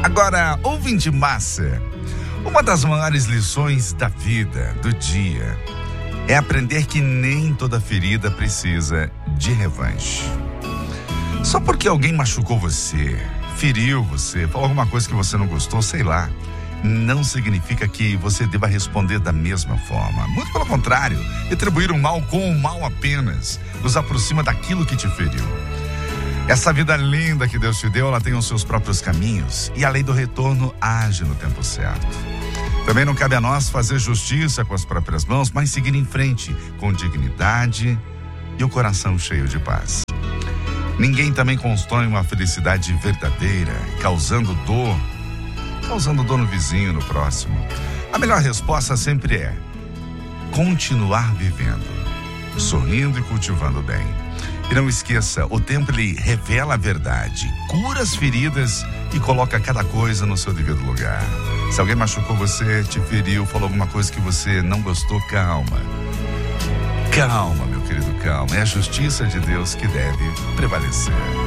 Agora, ouvinte massa, uma das maiores lições da vida, do dia, é aprender que nem toda ferida precisa de revanche. Só porque alguém machucou você, feriu você, falou alguma coisa que você não gostou, sei lá, não significa que você deva responder da mesma forma. Muito pelo contrário, retribuir o mal com o mal apenas nos aproxima daquilo que te feriu. Essa vida linda que Deus te deu, ela tem os seus próprios caminhos e a lei do retorno age no tempo certo. Também não cabe a nós fazer justiça com as próprias mãos, mas seguir em frente com dignidade e o coração cheio de paz. Ninguém também constrói uma felicidade verdadeira, causando dor no vizinho, no próximo. A melhor resposta sempre é continuar vivendo, sorrindo e cultivando bem. E não esqueça, o tempo ele revela a verdade, cura as feridas e coloca cada coisa no seu devido lugar. Se alguém machucou você, te feriu, falou alguma coisa que você não gostou, calma. Calma, meu querido, calma. É a justiça de Deus que deve prevalecer.